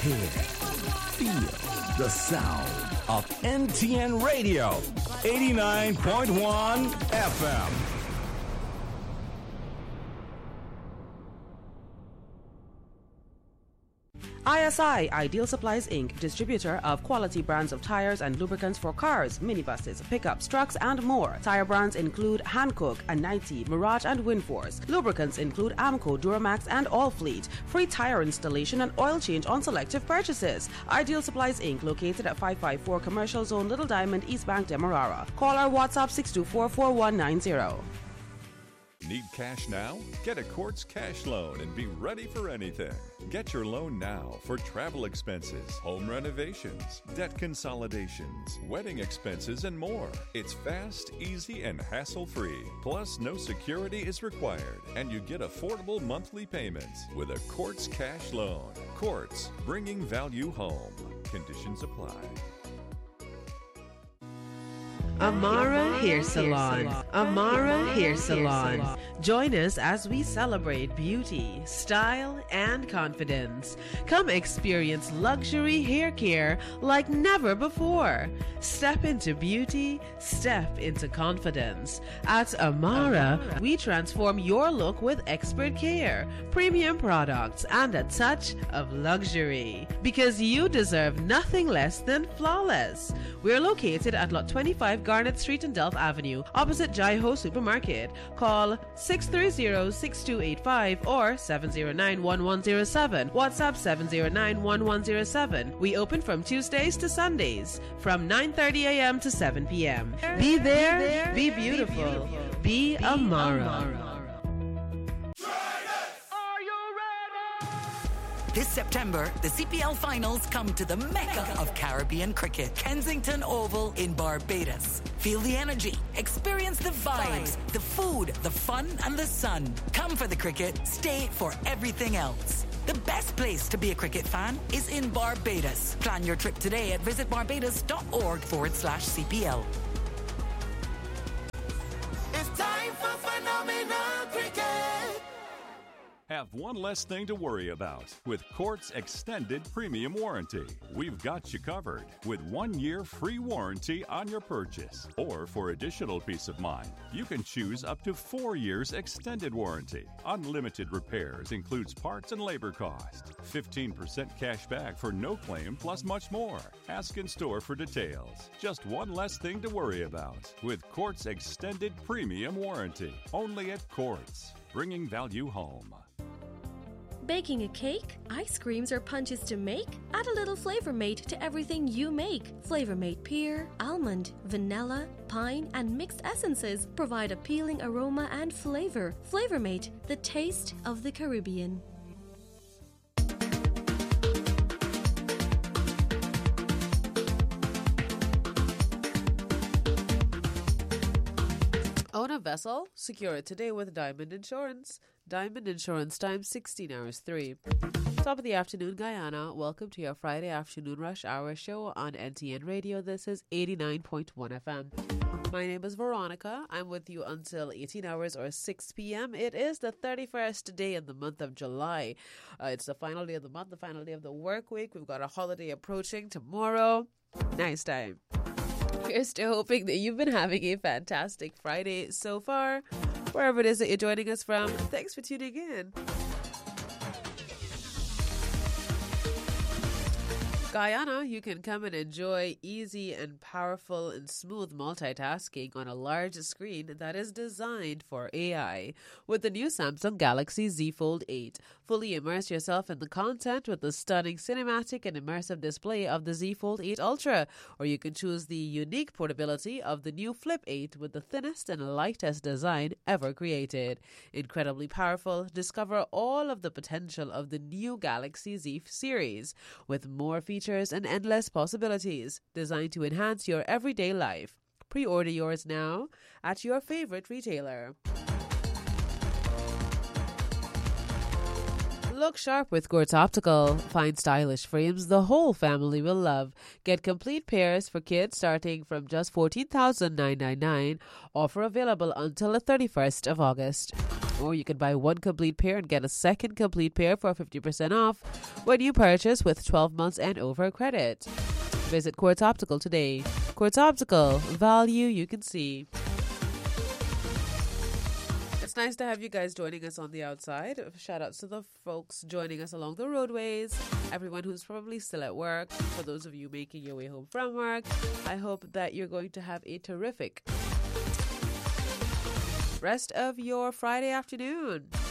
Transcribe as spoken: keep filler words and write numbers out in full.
Hear, feel the sound of N T N Radio, eighty-nine point one F M. I S I, Ideal Supplies Incorporated, distributor of quality brands of tires and lubricants for cars, minibuses, pickups, trucks, and more. Tire brands include Hankook, Anite, Mirage, and Windforce. Lubricants include Amco, Duramax, and Allfleet. Free tire installation and oil change on selective purchases. Ideal Supplies Incorporated, located at five five four Commercial Zone, Little Diamond, East Bank, Demerara. Call our WhatsApp six two four, four one nine zero. Need cash now? Get a Quartz cash loan and be ready for anything. Get your loan now for travel expenses, home renovations, debt consolidations, wedding expenses, and more. It's fast, easy, and hassle-free. Plus, no security is required, and you get affordable monthly payments with a Quartz cash loan. Quartz, bringing value home. Conditions apply. Amara Hair Salon. Amara Hair Salon. Join us as we celebrate beauty, style, and confidence. Come experience luxury hair care like never before. Step into beauty, step into confidence. At Amara, we transform your look with expert care, premium products, and a touch of luxury. Because you deserve nothing less than flawless. We're located at Lot twenty-five Garnet Street and Delft Avenue, opposite Jai Ho Supermarket. Call six three zero, six two eight five or seven zero nine, one one zero seven. WhatsApp seven zero nine, one one zero seven. We open from Tuesdays to Sundays from nine thirty a.m. to seven p.m. Be there, be beautiful, be Amara. This September, the C P L finals come to the Mecca of Caribbean cricket, Kensington Oval in Barbados. Feel the energy, experience the vibes, the food, the fun, and the sun. Come for the cricket, stay for everything else. The best place to be a cricket fan is in Barbados. Plan your trip today at visitbarbados.org forward slash CPL. It's time for phenomenal cricket. Have one less thing to worry about with Quartz Extended Premium Warranty. We've got you covered with one year free warranty on your purchase. Or for additional peace of mind, you can choose up to four years extended warranty. Unlimited repairs includes parts and labor cost. fifteen percent cash back for no claim plus much more. Ask in store for details. Just one less thing to worry about with Quartz Extended Premium Warranty. Only at Quartz, bringing value home. Baking a cake, ice creams, or punches to make? Add a little Flavor Mate to everything you make. Flavor Mate pear, almond, vanilla, pine, and mixed essences provide appealing aroma and flavor. Flavor Mate, the taste of the Caribbean. Own a vessel? Secure it today with Diamond Insurance. Diamond Insurance, time sixteen hours three. Top of the afternoon, Guyana. Welcome to your Friday afternoon rush hour show on N T N Radio. This is eighty-nine point one F M. My name is Veronica. I'm with you until eighteen hours or six p.m. It is the thirty-first day in the month of July. Uh, it's the final day of the month, the final day of the work week. We've got a holiday approaching tomorrow. Nice time. We're still hoping that you've been having a fantastic Friday so far. Wherever it is that you're joining us from, thanks for tuning in. Guyana, you can come and enjoy easy and powerful and smooth multitasking on a large screen that is designed for A I with the new Samsung Galaxy Z Fold eight. Fully immerse yourself in the content with the stunning cinematic and immersive display of the Z Fold eight Ultra, or you can choose the unique portability of the new Flip eight with the thinnest and lightest design ever created. Incredibly powerful, discover all of the potential of the new Galaxy Z series with more features and endless possibilities designed to enhance your everyday life. Pre-order yours now at your favorite retailer. Look sharp with Gortz Optical. Find stylish frames the whole family will love. Get complete pairs for kids starting from just fourteen thousand nine hundred ninety-nine dollars. Offer available until the thirty-first of August. Or you can buy one complete pair and get a second complete pair for fifty percent off when you purchase with twelve months and over credit. Visit Quartz Optical today. Quartz Optical, value you can see. It's nice to have you guys joining us on the outside. Shout outs to the folks joining us along the roadways. Everyone who's probably still at work. For those of you making your way home from work, I hope that you're going to have a terrific rest of your Friday afternoon.